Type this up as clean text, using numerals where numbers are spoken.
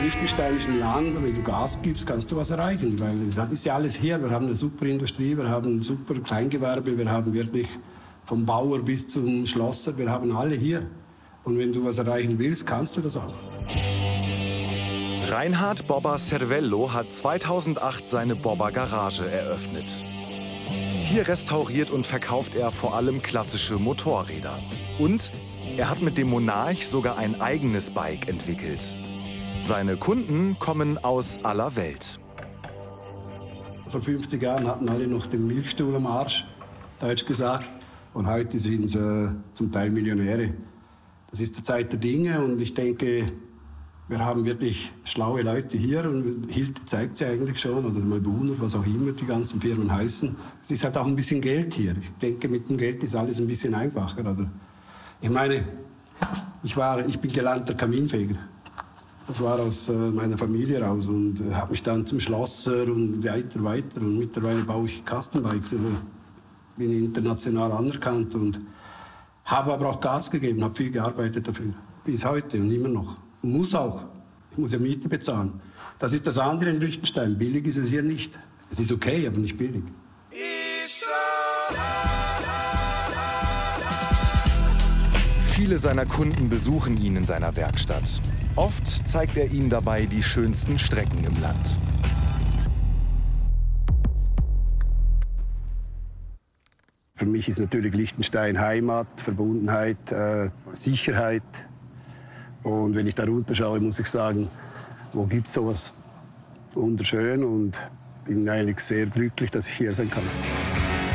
Liechtenstein ist ein Land, wenn du Gas gibst, kannst du was erreichen. Weil das ist ja alles hier. Wir haben eine super Industrie, wir haben ein super Kleingewerbe, wir haben wirklich vom Bauer bis zum Schlosser, wir haben alle hier. Und wenn du was erreichen willst, kannst du das auch. Reinhard Bobber Cervello hat 2008 seine Bobber Garage eröffnet. Hier restauriert und verkauft er vor allem klassische Motorräder. Und er hat mit dem Monarch sogar ein eigenes Bike entwickelt. Seine Kunden kommen aus aller Welt. Vor 50 Jahren hatten alle noch den Milchstuhl am Arsch, deutsch gesagt. Und heute sind sie zum Teil Millionäre. Das ist die Zeit der Dinge und ich denke, wir haben wirklich schlaue Leute hier und Hilti zeigt sie eigentlich schon, oder Neubunner, was auch immer die ganzen Firmen heißen. Es ist halt auch ein bisschen Geld hier. Ich denke, mit dem Geld ist alles ein bisschen einfacher. Oder? Ich meine, ich bin gelernter Kaminfeger. Das war aus meiner Familie raus und habe mich dann zum Schlosser und weiter. Und mittlerweile baue ich Custom-Bikes. Bin international anerkannt und habe aber auch Gas gegeben, habe viel gearbeitet dafür. Bis heute und immer noch. Muss auch. Ich muss ja Miete bezahlen. Das ist das andere in Liechtenstein. Billig ist es hier nicht. Es ist okay, aber nicht billig. Viele seiner Kunden besuchen ihn in seiner Werkstatt. Oft zeigt er ihnen dabei die schönsten Strecken im Land. Für mich ist natürlich Liechtenstein Heimat, Verbundenheit, Sicherheit. Und wenn ich da runterschaue, muss ich sagen, wo gibt es sowas wunderschön und bin eigentlich sehr glücklich, dass ich hier sein kann.